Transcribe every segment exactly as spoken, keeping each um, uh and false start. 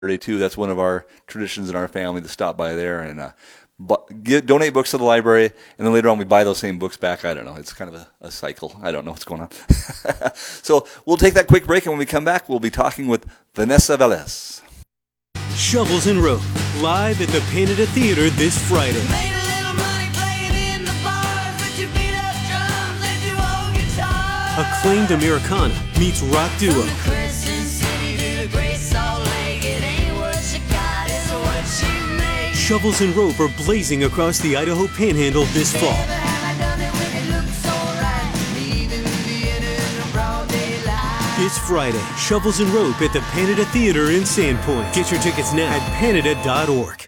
Saturday too. That's one of our traditions in our family to stop by there and uh, bu- get, donate books to the library, and then later on we buy those same books back. I don't know. It's kind of a, a cycle. I don't know what's going on. So we'll take that quick break, and when we come back, we'll be talking with Vanessa Velez. Shovels and Rope, live at the Canada Theatre this Friday. Made a little money playing in the bars, but you beat up drums and you own guitars. Acclaimed Americana meets rock duo. From the Crescent City to the Great Salt Lake, it ain't what you got, it's what you make. Shovels and Rope are blazing across the Idaho Panhandle this fall. Never have I done it when it looks so right. Leaving Vienna in the broad daylight. This Friday, Shovels and Rope at the Canada Theatre in Sandpoint. Get your tickets now at canada dot org.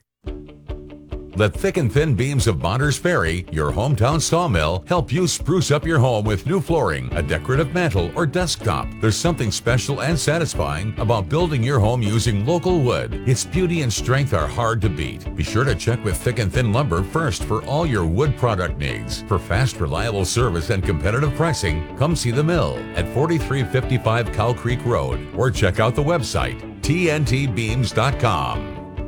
Let Thick and Thin Beams of Bonners Ferry, your hometown sawmill, help you spruce up your home with new flooring, a decorative mantel, or desktop. There's something special and satisfying about building your home using local wood. Its beauty and strength are hard to beat. Be sure to check with Thick and Thin Lumber first for all your wood product needs. For fast, reliable service and competitive pricing, come see the mill at forty-three fifty-five Cow Creek Road or check out the website t n t beams dot com.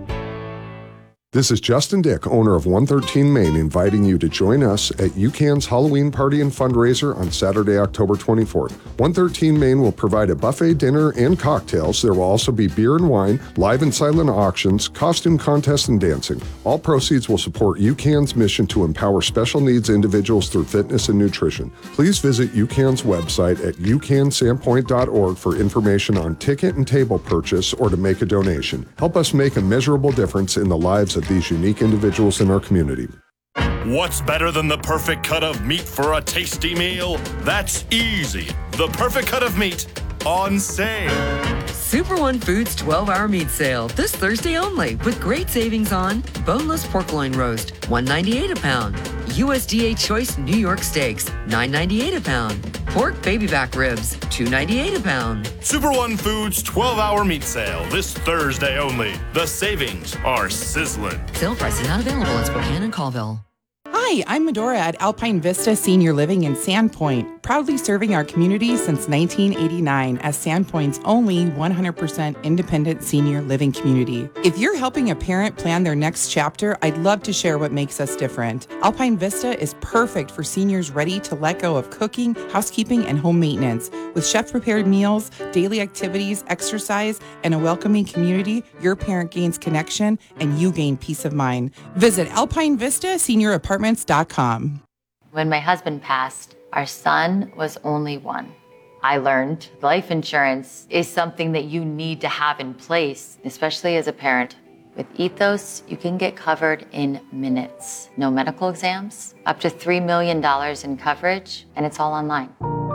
This is Justin Dick, owner of one thirteen Main, inviting you to join us at UCAN's Halloween Party and Fundraiser on Saturday, October twenty-fourth. one thirteen Main will provide a buffet dinner and cocktails. There will also be beer and wine, live and silent auctions, costume contests, and dancing. All proceeds will support UCAN's mission to empower special needs individuals through fitness and nutrition. Please visit UCAN's website at u can sandpoint dot org for information on ticket and table purchase or to make a donation. Help us make a measurable difference in the lives of these unique individuals in our community. What's better than the perfect cut of meat for a tasty meal? That's easy. The perfect cut of meat on sale. Super One Foods twelve hour meat sale this Thursday only with great savings on boneless pork loin roast, one ninety-eight a pound. U S D A Choice New York Steaks, nine ninety-eight a pound. Pork baby back ribs, two ninety-eight a pound. Super One Foods twelve hour meat sale this Thursday only. The savings are sizzling. Sale prices not available in Spokane and Colville. Hi, I'm Medora at Alpine Vista Senior Living in Sandpoint, proudly serving our community since nineteen eighty-nine as Sandpoint's only one hundred percent independent senior living community. If you're helping a parent plan their next chapter, I'd love to share what makes us different. Alpine Vista is perfect for seniors ready to let go of cooking, housekeeping, and home maintenance. With chef-prepared meals, daily activities, exercise, and a welcoming community, your parent gains connection and you gain peace of mind. Visit Alpine Vista Senior Apartments dot com. When my husband passed, our son was only one. I learned life insurance is something that you need to have in place, especially as a parent. With Ethos, you can get covered in minutes. No medical exams, up to three million dollars in coverage, and it's all online.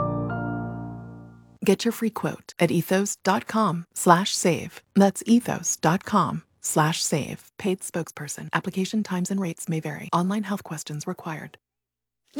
Get your free quote at ethos dot com slash save. That's ethos dot com slash save. Paid spokesperson. Application times and rates may vary. Online health questions required.